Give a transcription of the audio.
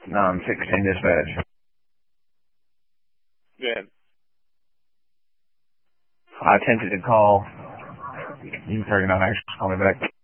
16 dispatch. Good. I attempted to call. You 39 actually call me back.